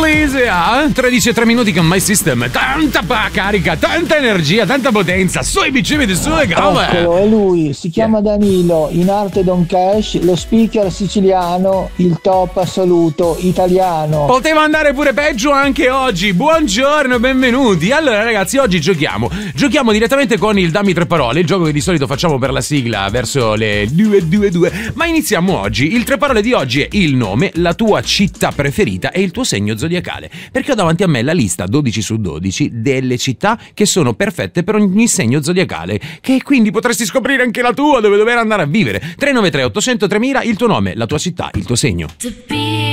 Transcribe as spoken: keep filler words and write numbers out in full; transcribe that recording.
Easy, eh? tredici e tre minuti con My System. Tanta pa- carica, tanta energia, tanta potenza. Sui bicipiti, sulle gambe. Eccolo, è lui, si chiama Danilo, in arte Don Cash, lo speaker siciliano, il top assoluto italiano. Poteva andare pure peggio anche oggi. Buongiorno, benvenuti. Allora ragazzi, oggi giochiamo. Giochiamo direttamente con il Dammi tre parole, il gioco che di solito facciamo per la sigla verso le due due due. Ma iniziamo oggi. Il tre parole di oggi è il nome, la tua città preferita e il tuo segno zodiacale. Perché ho davanti a me la lista dodici su dodici delle città che sono perfette per ogni segno zodiacale, che quindi potresti scoprire anche la tua, dove dover andare a vivere. tre nove tre otto zero zero tremila, il tuo nome, la tua città, il tuo segno.